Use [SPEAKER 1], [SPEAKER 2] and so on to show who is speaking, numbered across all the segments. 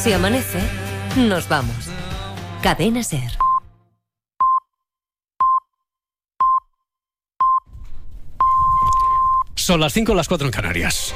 [SPEAKER 1] Si amanece, nos vamos. Cadena SER.
[SPEAKER 2] Son las 5, las 4 en Canarias.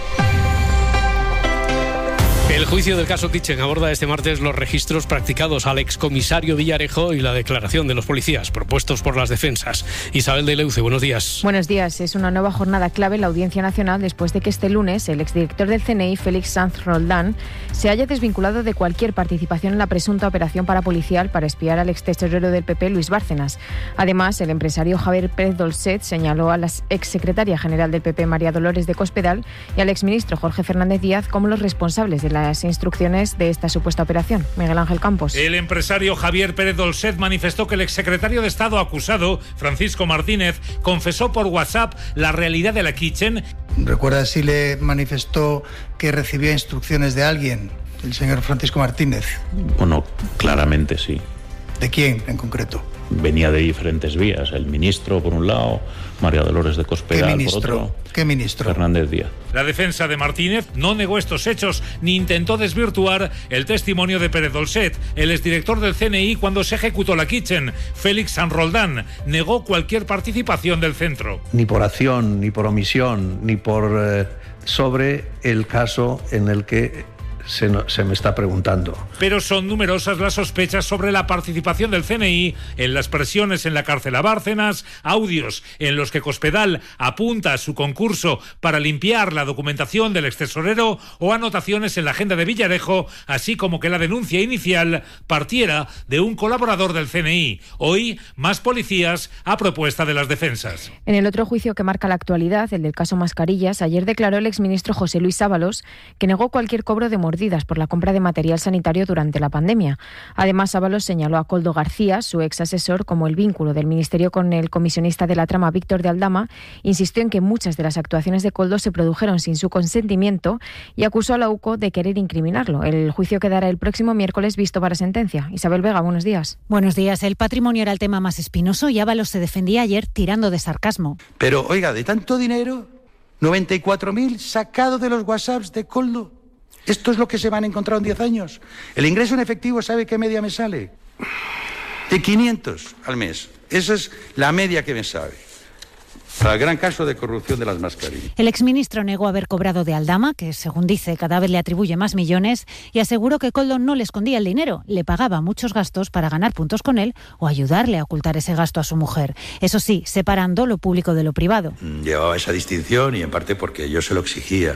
[SPEAKER 2] El juicio del caso Kitchen aborda este martes los registros practicados al excomisario Villarejo y la declaración de los policías propuestos por las defensas. Isabel de Leuce, buenos días.
[SPEAKER 3] Buenos días. Es una nueva jornada clave en la Audiencia Nacional después de que este lunes el exdirector del CNI, Félix Sanz Roldán, se haya desvinculado de cualquier participación en la presunta operación parapolicial para espiar al extesorero del PP, Luis Bárcenas. Además, el empresario Javier Pérez Dolcet señaló a la exsecretaria general del PP, María Dolores de Cospedal, y al exministro Jorge Fernández Díaz como los responsables de las instrucciones de esta supuesta operación. Miguel Ángel Campos.
[SPEAKER 4] El empresario Javier Pérez Dolcet manifestó que el exsecretario de Estado acusado, Francisco Martínez, confesó por WhatsApp la realidad de la Kitchen.
[SPEAKER 5] ¿Recuerda si le manifestó que recibía instrucciones de alguien, el señor Francisco Martínez?
[SPEAKER 6] Bueno, claramente sí.
[SPEAKER 5] ¿De quién en concreto?
[SPEAKER 6] Venía de diferentes vías. El ministro, por un lado, María Dolores de Cospedal, por otro.
[SPEAKER 5] ¿Qué ministro?
[SPEAKER 6] Fernández Díaz.
[SPEAKER 4] La defensa de Martínez no negó estos hechos ni intentó desvirtuar el testimonio de Pérez Dolcet, el exdirector del CNI cuando se ejecutó la Kitchen. Félix Sanz Roldán negó cualquier participación del centro.
[SPEAKER 7] Ni por acción, ni por omisión, ni por sobre el caso en el que se me está preguntando.
[SPEAKER 4] Pero son numerosas las sospechas sobre la participación del CNI en las presiones en la cárcel a Bárcenas, audios en los que Cospedal apunta a su concurso para limpiar la documentación del extesorero o anotaciones en la agenda de Villarejo, así como que la denuncia inicial partiera de un colaborador del CNI. Hoy, más policías a propuesta de las defensas.
[SPEAKER 3] En el otro juicio que marca la actualidad, el del caso Mascarillas, ayer declaró el exministro José Luis Ábalos que negó cualquier cobro de mordidas por la compra de material sanitario durante la pandemia. Además, Ábalos señaló a Koldo García, su ex asesor, como el vínculo del Ministerio con el comisionista de la trama Víctor de Aldama, insistió en que muchas de las actuaciones de Koldo se produjeron sin su consentimiento y acusó a la UCO de querer incriminarlo. El juicio quedará el próximo miércoles visto para sentencia. Isabel Vega, buenos días.
[SPEAKER 8] Buenos días. El patrimonio era el tema más espinoso y Ábalos se defendía ayer tirando de sarcasmo.
[SPEAKER 9] Pero, oiga, de tanto dinero, 94.000 sacado de los WhatsApps de Koldo. ¿Esto es lo que se van a encontrar en 10 años? El ingreso en efectivo, ¿sabe qué media me sale? De 500 al mes. Esa es la media que me sabe. Para el gran caso de corrupción de las mascarillas.
[SPEAKER 8] El exministro negó haber cobrado de Aldama, que según dice cada vez le atribuye más millones, y aseguró que Koldo no le escondía el dinero, le pagaba muchos gastos para ganar puntos con él o ayudarle a ocultar ese gasto a su mujer. Eso sí, separando lo público de lo privado.
[SPEAKER 9] Llevaba esa distinción y en parte porque yo se lo exigía.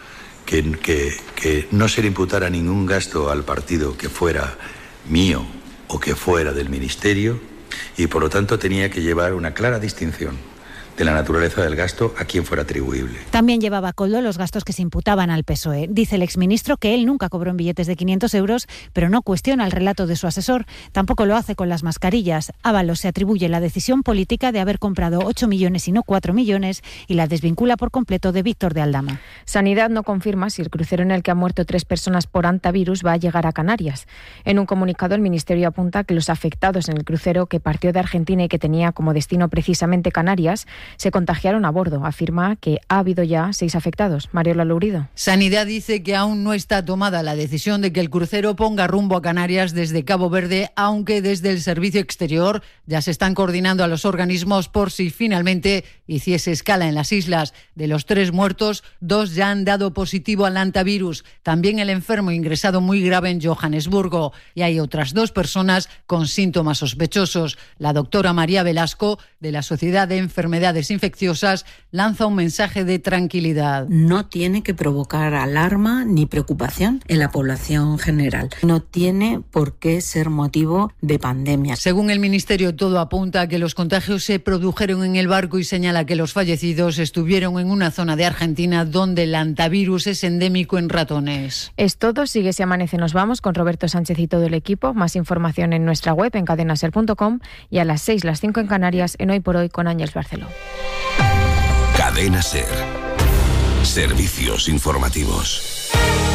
[SPEAKER 9] Que no se le imputara ningún gasto al partido que fuera mío o que fuera del ministerio y por lo tanto tenía que llevar una clara distinción de la naturaleza del gasto a quien fuera atribuible.
[SPEAKER 8] También llevaba Koldo los gastos que se imputaban al PSOE. Dice el exministro que él nunca cobró en billetes de 500 euros, pero no cuestiona el relato de su asesor. Tampoco lo hace con las mascarillas. Ábalos se atribuye la decisión política de haber comprado 8 millones y no 4 millones y la desvincula por completo de Víctor de Aldama.
[SPEAKER 3] Sanidad no confirma si el crucero en el que han muerto 3 personas por hantavirus va a llegar a Canarias. En un comunicado, el Ministerio apunta que los afectados en el crucero que partió de Argentina y que tenía como destino precisamente Canarias se contagiaron a bordo. Afirma que ha habido ya 6 afectados. Mariola Lourido.
[SPEAKER 10] Sanidad dice que aún no está tomada la decisión de que el crucero ponga rumbo a Canarias desde Cabo Verde, aunque desde el Servicio Exterior ya se están coordinando a los organismos por si finalmente hiciese escala en las islas. De los 3 muertos, 2 ya han dado positivo al hantavirus. También el enfermo ingresado muy grave en Johannesburgo. Y hay otras 2 personas con síntomas sospechosos. La doctora María Velasco, de la Sociedad de Enfermedades Infecciosas, lanza un mensaje de tranquilidad.
[SPEAKER 11] No tiene que provocar alarma ni preocupación en la población general. No tiene por qué ser motivo de pandemia.
[SPEAKER 10] Según el Ministerio, todo apunta a que los contagios se produjeron en el barco y señala que los fallecidos estuvieron en una zona de Argentina donde el hantavirus es endémico en ratones.
[SPEAKER 3] Es todo. Sigue Si Amanece Nos Vamos con Roberto Sánchez y todo el equipo. Más información en nuestra web en cadenaser.com y a las 6, las 5 en Canarias en Hoy por Hoy con Ángeles Barceló.
[SPEAKER 12] Cadena SER. Servicios informativos.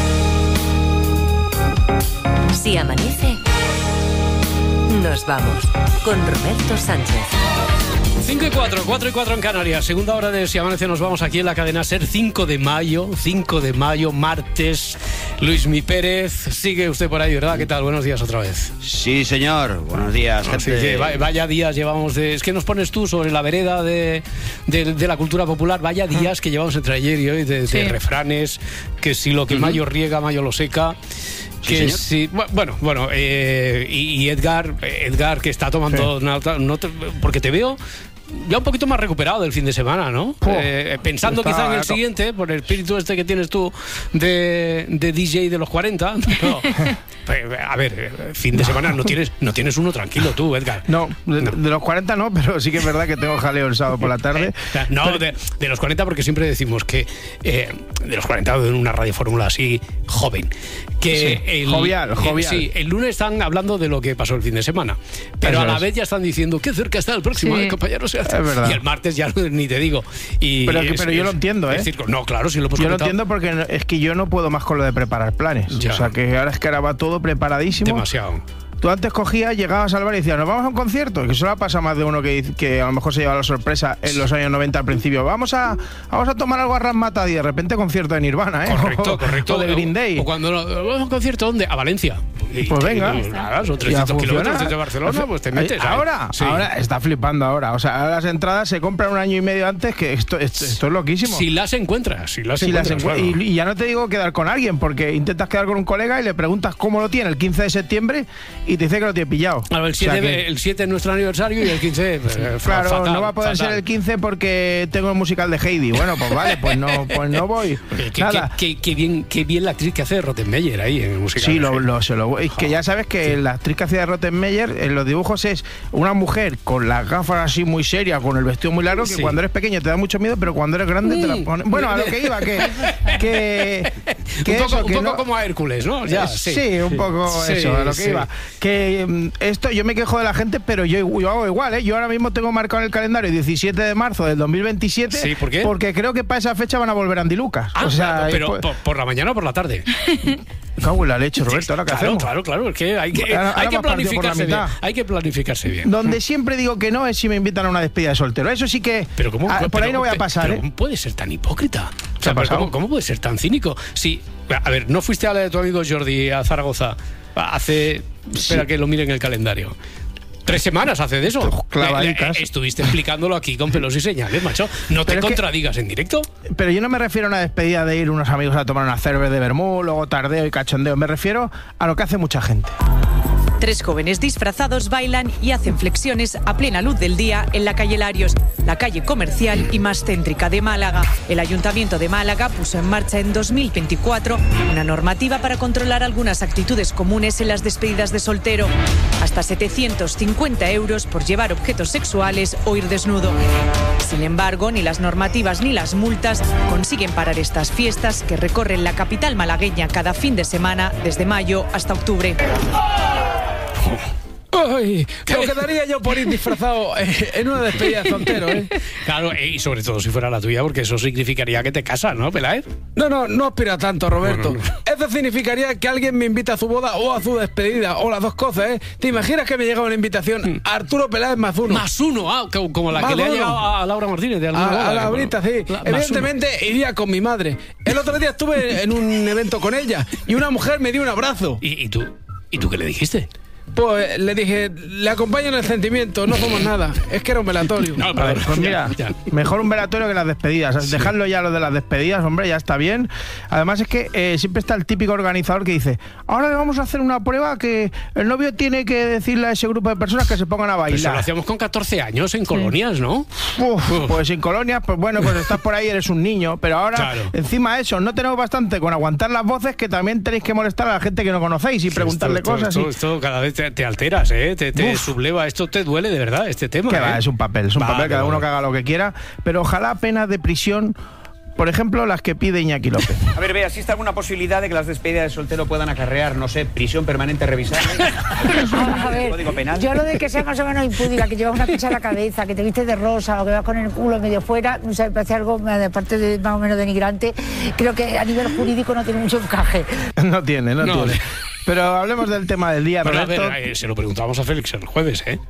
[SPEAKER 1] Si amanece, nos vamos con Roberto Sánchez.
[SPEAKER 2] 4 y 4 en Canarias. Segunda hora de Si Amanece, nos vamos aquí en la cadena SER. 5 de mayo, martes. Luismi Pérez, sigue usted por ahí, ¿verdad? ¿Qué tal? Buenos días otra vez.
[SPEAKER 13] Sí, señor. Buenos días, gente.
[SPEAKER 2] Sí, vaya días llevamos de... Es que nos pones tú sobre la vereda de la cultura popular. Vaya días que llevamos entre ayer y hoy de refranes, que si lo que mayo riega, mayo lo seca. Que sí, bueno, y Edgar, que está tomando nota, porque te veo ya un poquito más recuperado del fin de semana, ¿no? Pensando quizá en el siguiente, por el espíritu este que tienes tú de DJ de los 40. No. A ver, fin de semana no tienes uno tranquilo tú, Edgar.
[SPEAKER 14] No, de los 40 no, pero sí que es verdad que tengo jaleo el sábado por la tarde.
[SPEAKER 2] No, de los 40, porque siempre decimos que de los 40 en una radiofórmula así joven. Que
[SPEAKER 14] jovial.
[SPEAKER 2] Sí, el lunes están hablando de lo que pasó el fin de semana, pero a la vez ya están diciendo qué cerca está el próximo, compañeros.
[SPEAKER 14] Es verdad.
[SPEAKER 2] Y el martes ya ni te digo.
[SPEAKER 14] Pero yo lo entiendo, ¿eh?
[SPEAKER 2] Es decir, no, claro, si lo hemos
[SPEAKER 14] Yo
[SPEAKER 2] comentado.
[SPEAKER 14] lo entiendo porque es que yo no puedo más con lo de preparar planes. Ya. O sea, que ahora va todo preparadísimo.
[SPEAKER 2] Demasiado.
[SPEAKER 14] Tú antes cogías, llegabas al bar y decías, ¿nos vamos a un concierto? Que eso le pasa más de uno que a lo mejor se lleva la sorpresa en los años 90 al principio. Vamos a tomar algo a Razzmatazz y de repente concierto de Nirvana, ¿eh?
[SPEAKER 2] Correcto.
[SPEAKER 14] O de Green Day.
[SPEAKER 2] O cuando vamos a un concierto, ¿dónde? A Valencia.
[SPEAKER 14] Pues venga.
[SPEAKER 2] Nada, son 300 kilómetros desde Barcelona, pues te metes.
[SPEAKER 14] Ahora está flipando ahora. O sea, las entradas se compran un año y medio antes, que esto es loquísimo.
[SPEAKER 2] Si las encuentras.
[SPEAKER 14] Claro. Y ya no te digo quedar con alguien, porque intentas quedar con un colega y le preguntas cómo lo tiene el 15 de septiembre y te dice que lo tiene pillado.
[SPEAKER 2] Claro, el 7 es nuestro aniversario y el 15
[SPEAKER 14] claro,
[SPEAKER 2] fatal,
[SPEAKER 14] no va a poder ser el 15 porque tengo el musical de Heidi. Bueno, pues vale, pues no voy.
[SPEAKER 2] Qué bien la actriz que hace de Rottenmeier ahí en el musical.
[SPEAKER 14] Sí, es que ya sabes que la actriz que hacía de Rottenmeier en los dibujos es una mujer con las gafas así muy serias, con el vestido muy largo, que cuando eres pequeño te da mucho miedo, pero cuando eres grande te la pones. Bueno, a lo que iba,
[SPEAKER 2] un poco como a Hércules, ¿no? Ya,
[SPEAKER 14] sí, un poco eso, a lo que iba. Que esto, yo me quejo de la gente, pero yo hago igual, ¿eh? Yo ahora mismo tengo marcado en el calendario el 17 de marzo del 2027.
[SPEAKER 2] Sí, ¿por qué?
[SPEAKER 14] Porque creo que para esa fecha van a volver Andy Lucas.
[SPEAKER 2] O sea, pero ¿por la mañana o por la tarde?
[SPEAKER 14] Cago en la leche, Roberto, ¿ahora qué hacemos?
[SPEAKER 2] Claro, es que hay que planificarse bien. Hay que planificarse bien.
[SPEAKER 14] Donde siempre digo que no es si me invitan a una despedida de soltero. Eso sí que por ahí no voy a pasar,
[SPEAKER 2] pero ¿cómo puede ser tan hipócrita? O sea, ¿cómo puede ser tan cínico? Sí, a ver, ¿no fuiste a la de tu amigo Jordi a Zaragoza espera que lo mire en el calendario? 3 semanas hace de eso. Estuviste explicándolo aquí con pelos y señales, macho. No te contradigas en directo.
[SPEAKER 14] Pero yo no me refiero a una despedida de ir unos amigos a tomar una cerveza de vermú, luego tardeo y cachondeo. Me refiero a lo que hace mucha gente.
[SPEAKER 15] 3 jóvenes disfrazados bailan y hacen flexiones a plena luz del día en la calle Larios, la calle comercial y más céntrica de Málaga. El Ayuntamiento de Málaga puso en marcha en 2024 una normativa para controlar algunas actitudes comunes en las despedidas de soltero. Hasta 750 euros por llevar objetos sexuales o ir desnudo. Sin embargo, ni las normativas ni las multas consiguen parar estas fiestas que recorren la capital malagueña cada fin de semana desde mayo hasta octubre.
[SPEAKER 16] ¡Ay! Me quedaría yo por ir disfrazado en una despedida de soltero, ¿eh?
[SPEAKER 2] Claro, y sobre todo si fuera la tuya, porque eso significaría que te casas, ¿no, Peláez?
[SPEAKER 16] No aspira tanto, Roberto. Eso significaría que alguien me invita a su boda o a su despedida, o las dos cosas, ¿eh? ¿Te imaginas que me llega una invitación a Arturo Peláez más uno?
[SPEAKER 2] Más uno, como la que le ha llegado a Laura Martínez de alguna boda.
[SPEAKER 16] A Laurita, sí. Evidentemente iría con mi madre. El otro día estuve en un evento con ella y una mujer me dio un abrazo.
[SPEAKER 2] ¿Y tú qué le dijiste?
[SPEAKER 16] Pues le dije, le acompaño en el sentimiento, no somos nada. Es que era un velatorio.
[SPEAKER 14] No, pero, pues mira, mejor un velatorio que las despedidas. Dejadlo ya lo de las despedidas, hombre, ya está bien. Además es que siempre está el típico organizador que dice, ahora le vamos a hacer una prueba que el novio tiene que decirle a ese grupo de personas que se pongan a bailar.
[SPEAKER 2] Eso lo hacíamos con 14 años en colonias, ¿no?
[SPEAKER 14] Pues en colonias, pues bueno, pues estás por ahí, eres un niño. Pero ahora, encima de eso, no tenemos bastante con aguantar las voces, que también tenéis que molestar a la gente que no conocéis y preguntarle cosas.
[SPEAKER 2] Esto cada vez te alteras, te subleva. Esto te duele de verdad, este tema.
[SPEAKER 14] Que va, es un papel, cada uno que haga lo que quiera, pero ojalá penas de prisión, por ejemplo, las que pide Iñaki López.
[SPEAKER 17] A ver, ¿existe ¿existe alguna posibilidad de que las despedidas de soltero puedan acarrear, no sé, prisión permanente revisable?
[SPEAKER 18] A ver, Código Penal. Yo lo de que sea más o menos impúdica, que llevas una pincha a la cabeza, que te vistes de rosa o que vas con el culo medio fuera, no sé, me parece algo, aparte de más o menos denigrante, creo que a nivel jurídico no tiene mucho encaje.
[SPEAKER 14] No tiene. Pero hablemos del tema del día,
[SPEAKER 2] bueno,
[SPEAKER 14] Roberto.
[SPEAKER 2] A ver, se lo preguntábamos a Félix el jueves, ¿eh?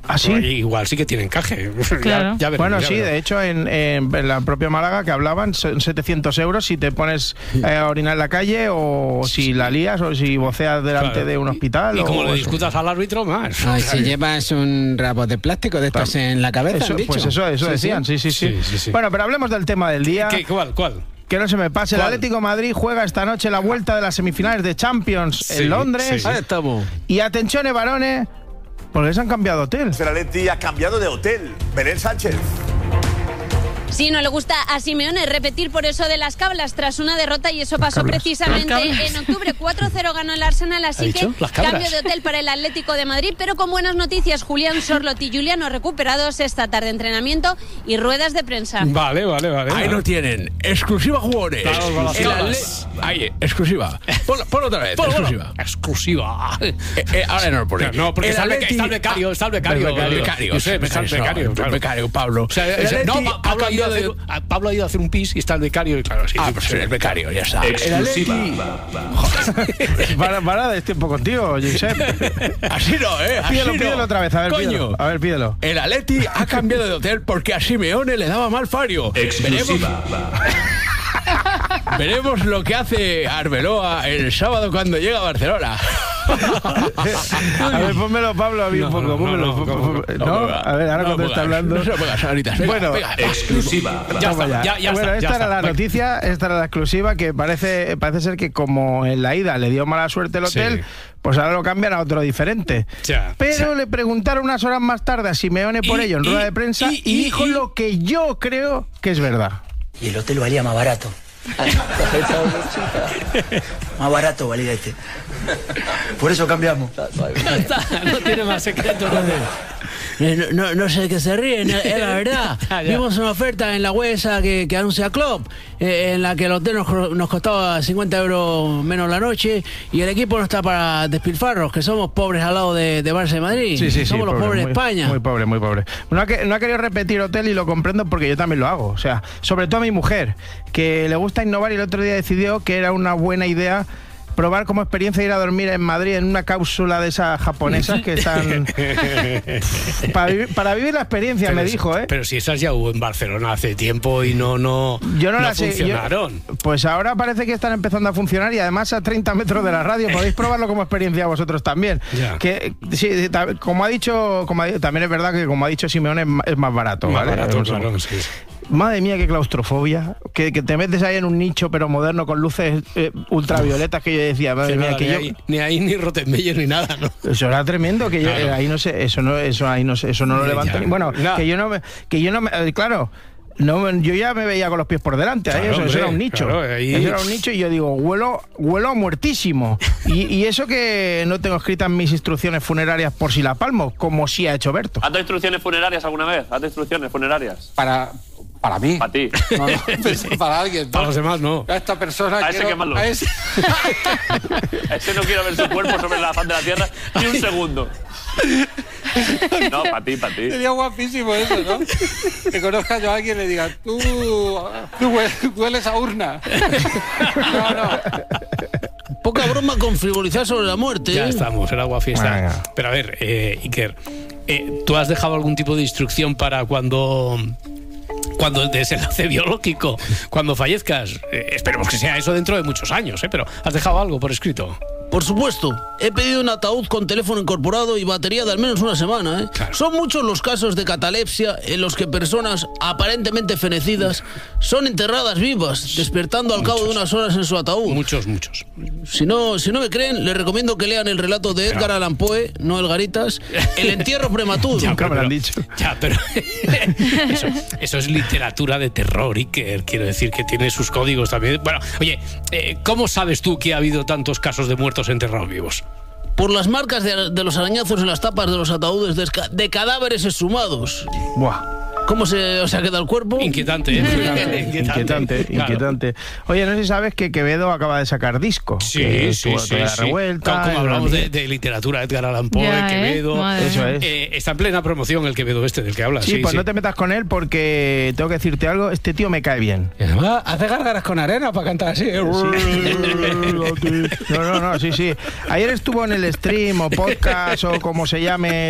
[SPEAKER 14] ¿Ah, sí?
[SPEAKER 2] Igual sí que tiene encaje.
[SPEAKER 14] Claro.
[SPEAKER 2] Ya veremos,
[SPEAKER 14] bueno,
[SPEAKER 2] ya
[SPEAKER 14] sí,
[SPEAKER 2] veremos.
[SPEAKER 14] de hecho en la propia Málaga que hablaban son 700 euros si te pones a orinar en la calle o si la lías o si voceas delante de un hospital.
[SPEAKER 2] Y como
[SPEAKER 14] o
[SPEAKER 2] le
[SPEAKER 14] eso.
[SPEAKER 2] discutas al árbitro, más.
[SPEAKER 16] Ay, si llevas un rabo de plástico de estos en la cabeza,
[SPEAKER 14] Eso,
[SPEAKER 16] han dicho.
[SPEAKER 14] pues eso
[SPEAKER 16] Sí,
[SPEAKER 14] decían, sí. Bueno, pero hablemos del tema del día.
[SPEAKER 2] ¿Cuál?
[SPEAKER 14] Que no se me pase.
[SPEAKER 2] ¿Cuál?
[SPEAKER 14] El Atlético de Madrid juega esta noche la vuelta de las semifinales de Champions en Londres.
[SPEAKER 16] Ahí estamos.
[SPEAKER 14] Y atención, varones, porque se han cambiado de hotel.
[SPEAKER 19] El Atleti ha cambiado de hotel. Belén Sánchez.
[SPEAKER 20] Sí, no le gusta a Simeone repetir por eso de las cablas tras una derrota y eso pasó precisamente en octubre. 4-0 ganó el Arsenal, así que cambio de hotel para el Atlético de Madrid, pero con buenas noticias. Julián Sorloth y Juliano recuperados esta tarde, entrenamiento y ruedas de prensa.
[SPEAKER 2] Vale.
[SPEAKER 16] Ahí lo tienen, exclusiva jugadores. Ahí, exclusiva. Ponlo otra vez, exclusiva.
[SPEAKER 2] Exclusiva.
[SPEAKER 16] Ahora no lo pones.
[SPEAKER 2] No, porque está el becario.
[SPEAKER 16] Está el becario, Pablo.
[SPEAKER 2] O sea, Pablo ha ido a hacer un pis y está el becario. Y claro, sí.
[SPEAKER 16] Pues el becario, ya está.
[SPEAKER 19] Exclusiva.
[SPEAKER 14] Para de tiempo contigo, Josep.
[SPEAKER 16] Así no,
[SPEAKER 14] Pídelo otra vez, a ver,
[SPEAKER 16] Coño.
[SPEAKER 14] Pídelo.
[SPEAKER 16] El Atleti ha cambiado de hotel porque a Simeone le daba mal fario.
[SPEAKER 19] Exclusiva.
[SPEAKER 16] Veremos lo que hace Arbeloa el sábado cuando llega a Barcelona.
[SPEAKER 14] A ver, pónmelo, Pablo, a mí un poco. ¿No? A ver, ahora cuando está hablando.
[SPEAKER 16] No se lo pongas, ahorita.
[SPEAKER 14] Bueno,
[SPEAKER 19] exclusiva.
[SPEAKER 2] Ya
[SPEAKER 14] Bueno, esta era la noticia, esta era la exclusiva, que parece ser que como en la ida le dio mala suerte el hotel, pues ahora lo cambian a otro diferente. Pero le preguntaron unas horas más tarde a Simeone por ello en rueda de prensa y dijo lo que yo creo que es verdad.
[SPEAKER 21] Y el hotel valía más barato. Más barato valía este. Por eso cambiamos.
[SPEAKER 2] No tiene más secreto.
[SPEAKER 22] No sé de qué se ríen, es la verdad. Vimos una oferta en la web esa que anuncia Klopp, en la que el hotel nos costaba 50 euros menos la noche y el equipo no está para despilfarros, que somos pobres al lado de Barça de Madrid.
[SPEAKER 14] Sí,
[SPEAKER 22] somos los pobres de España.
[SPEAKER 14] Muy pobre. No ha querido repetir hotel y lo comprendo porque yo también lo hago. O sea, sobre todo a mi mujer, que le gusta innovar y el otro día decidió que era una buena idea probar como experiencia ir a dormir en Madrid en una cápsula de esas japonesas que están para vivir la experiencia, me dijo, ¿eh?
[SPEAKER 2] Pero si esas ya hubo en Barcelona hace tiempo y no
[SPEAKER 14] las
[SPEAKER 2] funcionaron.
[SPEAKER 14] Pues ahora parece que están empezando a funcionar y además a 30 metros de la radio. Podéis probarlo como experiencia vosotros también. Que sí, como ha dicho, también es verdad que como ha dicho Simeone es más barato, ¿vale?
[SPEAKER 2] Barato, claro, sí.
[SPEAKER 14] Madre mía, qué claustrofobia. Que te metes ahí en un nicho pero moderno con luces ultravioletas, que yo decía, madre mía, que
[SPEAKER 2] ni ahí ni Rottenmeier ni nada, ¿no?
[SPEAKER 14] Eso era tremendo, que yo ahí no sé, eso no lo levanto ni. Bueno, que yo no me claro. No, yo ya me veía con los pies por delante, eso era un nicho. Claro, eso era un nicho y yo digo, huelo a muertísimo. y eso que no tengo escritas mis instrucciones funerarias por si la palmo, como sí ha hecho Berto.
[SPEAKER 23] ¿Has dado instrucciones funerarias alguna vez? ¿Has dado instrucciones funerarias?
[SPEAKER 24] Para mí.
[SPEAKER 23] Para ti.
[SPEAKER 24] No, para alguien.
[SPEAKER 2] Para los demás no.
[SPEAKER 24] A esta persona
[SPEAKER 23] a ese quemarlo. A ese no quiero ver su cuerpo sobre la faz de la tierra ni un segundo. No, para ti.
[SPEAKER 24] Sería guapísimo eso, ¿no? Que conozca yo a alguien y le diga, tú hueles a urna. No.
[SPEAKER 22] Poca broma con frivolizar sobre la muerte.
[SPEAKER 2] Ya estamos, el agua fiesta. Pero a ver, Iker, ¿tú has dejado algún tipo de instrucción para cuando el desenlace biológico, cuando fallezcas? Esperemos que sea eso dentro de muchos años, pero ¿has dejado algo por escrito?
[SPEAKER 22] Por supuesto, he pedido un ataúd con teléfono incorporado y batería de al menos una semana. Claro. Son muchos los casos de catalepsia en los que personas aparentemente fenecidas son enterradas vivas, despertando al cabo de unas horas en su ataúd.
[SPEAKER 2] Muchos.
[SPEAKER 22] Si no me creen, les recomiendo que lean el relato de Edgar Allan Poe, no el Garitas, El entierro prematuro.
[SPEAKER 14] Nunca me lo han dicho.
[SPEAKER 2] Ya, pero eso es literatura de terror, Iker. Quiero decir que tiene sus códigos también. Bueno, oye, ¿cómo sabes tú que ha habido tantos casos de muertos enterrados vivos?
[SPEAKER 22] Por las marcas de los arañazos en las tapas de los ataúdes de cadáveres exhumados.
[SPEAKER 14] Buah.
[SPEAKER 22] ¿Cómo se ha quedado el cuerpo?
[SPEAKER 2] Inquietante.
[SPEAKER 14] Inquietante. Oye, no sé si sabes que Quevedo acaba de sacar disco.
[SPEAKER 2] Sí.
[SPEAKER 14] Revuelta,
[SPEAKER 2] como hablamos de literatura, Edgar Allan Poe, Quevedo.
[SPEAKER 14] Eso es.
[SPEAKER 2] Está en plena promoción el Quevedo del que hablas.
[SPEAKER 14] Sí, pues no te metas con él porque tengo que decirte algo, este tío me cae bien.
[SPEAKER 16] Y además, hace gárgaras con arena para cantar así.
[SPEAKER 14] No, sí. Ayer estuvo en el stream o podcast o como se llame